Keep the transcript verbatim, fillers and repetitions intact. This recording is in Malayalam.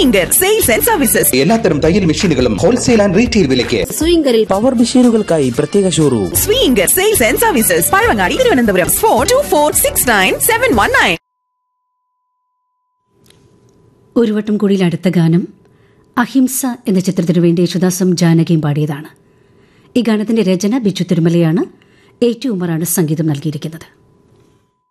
സ്വീങ്കർ സെയിൽസ് ആൻഡ് സർവീസസ്. എല്ലാത്തരം തയ്യൽ മെഷീനുകളും ഹോൾസെയിൽ ആൻഡ് റീറ്റെയിൽ വിലയ്ക്ക്. സ്വീങ്കറിൽ പവർ മെഷീനുകൾക്കായി പ്രത്യേക showroom. സ്വീങ്കർ sales and services, Pazhavangadi, Thiruvananthapuram. Four to four six nine seven one nine. ഒരു വട്ടം കൂടിയിൽ അടുത്ത ഗാനം അഹിംസ എന്ന ചിത്രത്തിനു വേണ്ടി യേശുദാസും ജാനകിയും പാടിയതാണ്. ഈ ഗാനത്തിന്റെ രചന ബിജു തിരുമലയാണ്. എ ടി ഉമറാണ് സംഗീതം നൽകിയിരിക്കുന്നത്.